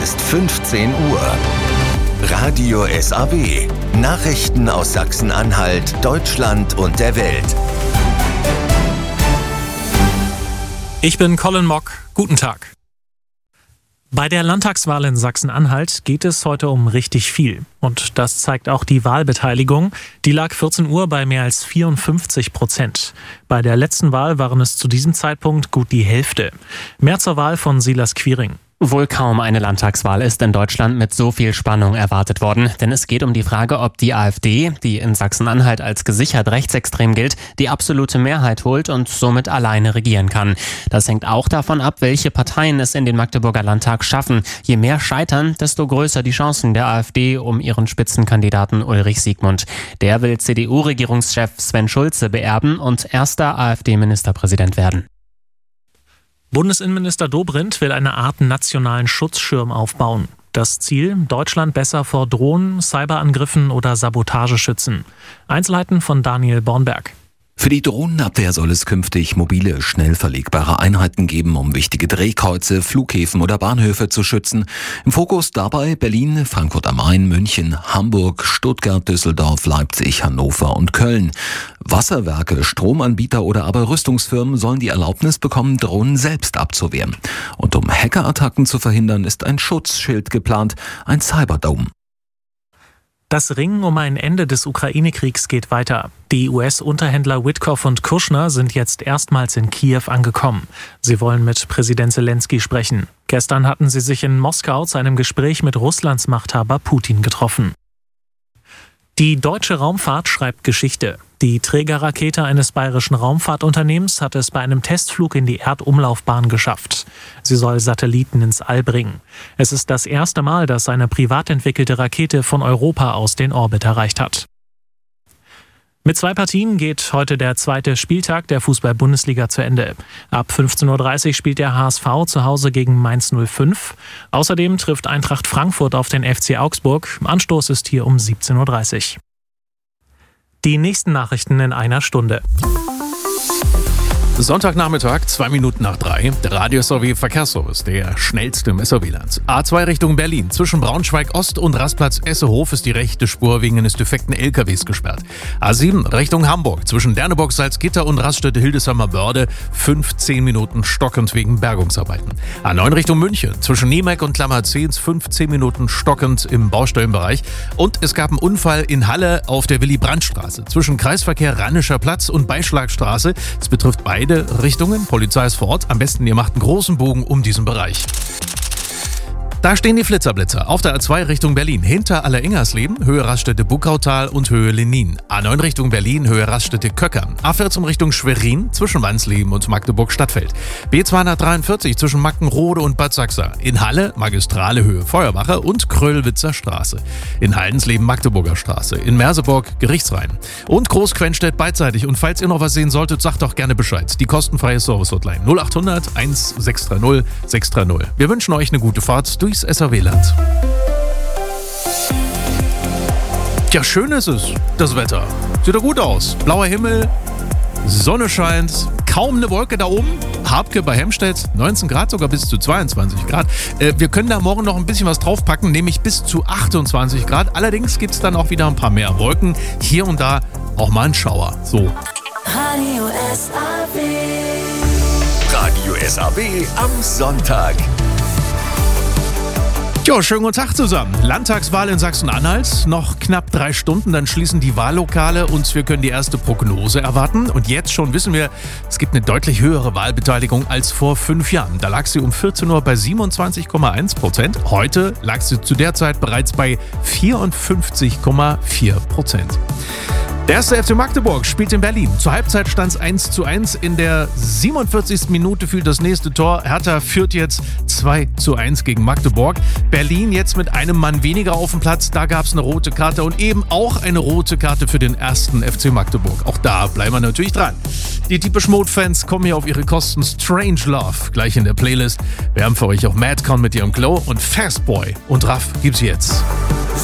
ist 15 Uhr. Radio SAW. Nachrichten aus Sachsen-Anhalt, Deutschland und der Welt. Ich bin Colin Mock. Guten Tag. Bei der Landtagswahl in Sachsen-Anhalt geht es heute um richtig viel. Und das zeigt auch die Wahlbeteiligung. Die lag 14 Uhr bei mehr als 54%. Bei der letzten Wahl waren es zu diesem Zeitpunkt gut die Hälfte. Mehr zur Wahl von Silas Quiring. Wohl kaum eine Landtagswahl ist in Deutschland mit so viel Spannung erwartet worden. Denn es geht um die Frage, ob die AfD, die in Sachsen-Anhalt als gesichert rechtsextrem gilt, die absolute Mehrheit holt und somit alleine regieren kann. Das hängt auch davon ab, welche Parteien es in den Magdeburger Landtag schaffen. Je mehr scheitern, desto größer die Chancen der AfD um ihren Spitzenkandidaten Ulrich Siegmund. Der will CDU-Regierungschef Sven Schulze beerben und erster AfD-Ministerpräsident werden. Bundesinnenminister Dobrindt will eine Art nationalen Schutzschirm aufbauen. Das Ziel: Deutschland besser vor Drohnen, Cyberangriffen oder Sabotage schützen. Einzelheiten von Daniel Bornberg. Für die Drohnenabwehr soll es künftig mobile, schnell verlegbare Einheiten geben, um wichtige Drehkreuze, Flughäfen oder Bahnhöfe zu schützen. Im Fokus dabei Berlin, Frankfurt am Main, München, Hamburg, Stuttgart, Düsseldorf, Leipzig, Hannover und Köln. Wasserwerke, Stromanbieter oder aber Rüstungsfirmen sollen die Erlaubnis bekommen, Drohnen selbst abzuwehren. Und um Hackerattacken zu verhindern, ist ein Schutzschild geplant, ein Cyberdome. Das Ringen um ein Ende des Ukraine-Kriegs geht weiter. Die US-Unterhändler Witkoff und Kushner sind jetzt erstmals in Kiew angekommen. Sie wollen mit Präsident Zelensky sprechen. Gestern hatten sie sich in Moskau zu einem Gespräch mit Russlands Machthaber Putin getroffen. Die deutsche Raumfahrt schreibt Geschichte. Die Trägerrakete eines bayerischen Raumfahrtunternehmens hat es bei einem Testflug in die Erdumlaufbahn geschafft. Sie soll Satelliten ins All bringen. Es ist das erste Mal, dass eine privat entwickelte Rakete von Europa aus den Orbit erreicht hat. Mit 2 Partien geht heute der zweite Spieltag der Fußball-Bundesliga zu Ende. Ab 15:30 Uhr spielt der HSV zu Hause gegen Mainz 05. Außerdem trifft Eintracht Frankfurt auf den FC Augsburg. Anstoß ist hier um 17:30 Uhr. Die nächsten Nachrichten in einer Stunde. Sonntagnachmittag, 2 Minuten nach 3. Der Radio SAW Verkehrsservice, der schnellste im SAW-Land. A2 Richtung Berlin. Zwischen Braunschweig Ost und Rastplatz Essehof ist die rechte Spur wegen eines defekten LKWs gesperrt. A7 Richtung Hamburg. Zwischen Derneburg, Salzgitter und Raststätte Hildesheimer Börde 15 Minuten stockend wegen Bergungsarbeiten. A9 Richtung München. Zwischen Niemeck und Klammer 10 15 Minuten stockend im Baustellenbereich. Und es gab einen Unfall in Halle auf der Willy-Brandt-Straße. Zwischen Kreisverkehr Rannischer Platz und Beischlagstraße. Es betrifft beide Richtungen. Polizei ist vor Ort. Am besten, ihr macht einen großen Bogen um diesen Bereich. Da stehen die Flitterblitzer. Auf der A2 Richtung Berlin. Hinter Alleringersleben, Höhe Raststätte Buckautal und Höhe Lenin. A9 Richtung Berlin, Höhe Raststätte Köckern. A14 Richtung Schwerin, zwischen Wansleben und Magdeburg-Stadtfeld. B243 zwischen Mackenrode und Bad Sachsa. In Halle, Magistrale Höhe Feuerwache und Kröllwitzer Straße. In Haldensleben, Magdeburger Straße. In Merseburg, Gerichtsrhein. Und Großquenstedt beidseitig. Und falls ihr noch was sehen solltet, sagt doch gerne Bescheid. Die kostenfreie Service-Hotline 0800 1630 630. Wir wünschen euch eine gute Fahrt durchs SAW-Land. Ja, schön ist es, das Wetter. Sieht doch gut aus. Blauer Himmel, Sonne scheint, kaum eine Wolke da oben. Habke bei Hemstedt, 19 Grad, sogar bis zu 22 Grad. Wir können da morgen noch ein bisschen was draufpacken, nämlich bis zu 28 Grad. Allerdings gibt es dann auch wieder ein paar mehr Wolken. Hier und da auch mal ein Schauer. So. Radio SAW. Radio SAW am Sonntag. Jo, schönen guten Tag zusammen. Landtagswahl in Sachsen-Anhalt. Noch knapp 3 Stunden, dann schließen die Wahllokale und wir können die erste Prognose erwarten. Und jetzt schon wissen wir, es gibt eine deutlich höhere Wahlbeteiligung als vor 5 Jahren. Da lag sie um 14 Uhr bei 27,1%. Heute lag sie zu der Zeit bereits bei 54,4%. Der erste FC Magdeburg spielt in Berlin. Zur Halbzeit stand es 1:1. In der 47. Minute fiel das nächste Tor. Hertha führt jetzt 2:1 gegen Magdeburg. Berlin jetzt mit einem Mann weniger auf dem Platz. Da gab es eine rote Karte und eben auch eine rote Karte für den ersten FC Magdeburg. Auch da bleiben wir natürlich dran. Die Depeche Mode-Fans kommen hier auf ihre Kosten. Strange Love gleich in der Playlist. Wir haben für euch auch Madcon mit ihrem Glow und Fastboy und Raff gibt's jetzt.